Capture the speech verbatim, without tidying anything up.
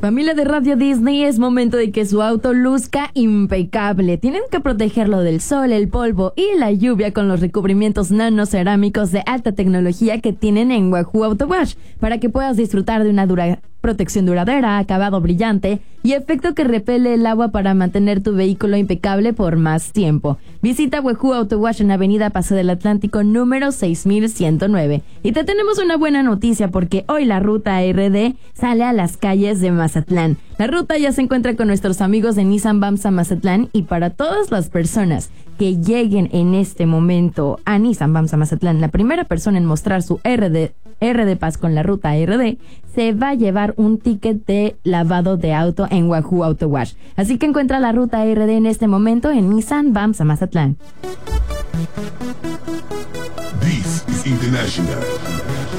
Familia de Radio Disney, es momento de que su auto luzca impecable. Tienen que protegerlo del sol, el polvo y la lluvia con los recubrimientos nanocerámicos de alta tecnología que tienen en Wahoo Auto Wash, para que puedas disfrutar de una dura protección duradera, acabado brillante y efecto que repele el agua para mantener tu vehículo impecable por más tiempo. Visita Wahoo Auto Wash en Avenida Paso del Atlántico número seis mil ciento nueve. Y te tenemos una buena noticia, porque hoy la ruta R D sale a las calles de Mazatlán. La ruta ya se encuentra con nuestros amigos de Nissan Bamsa Mazatlán, y para todas las personas que lleguen en este momento a Nissan Bamsa Mazatlán, la primera persona en mostrar su R D, R D Pass con la ruta R D, se va a llevar un ticket de lavado de auto en Wahoo Auto Wash. Así que encuentra la ruta R D en este momento en Nissan Bamsa Mazatlán. This is International.